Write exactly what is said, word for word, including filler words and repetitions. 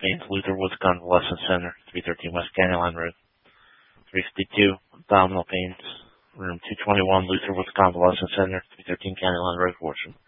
pains, Luther Woods Convalescent Center, three thirteen West County Line Road. three fifty-two, abdominal pains, room two twenty-one, Luther Woods Convalescent Center, three thirteen County Line Road, Horsham.